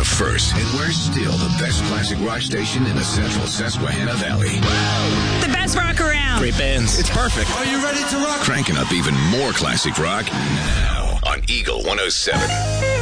first, and we're still the best classic rock station in the central Susquehanna Valley. The best rock around. Great bands. It's perfect. Are you ready to rock? Cranking up even more classic rock now on Eagle 107.